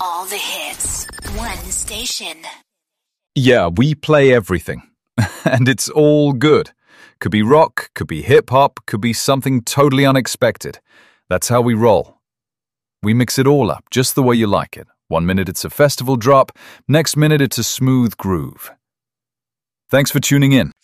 All the hits. One station. Yeah, we play everything. And it's all good. Could be rock, could be hip-hop, could be something totally unexpected. That's how we roll. We mix it all up, just the way you like it. 1 minute it's a festival drop, next minute it's a smooth groove. Thanks for tuning in.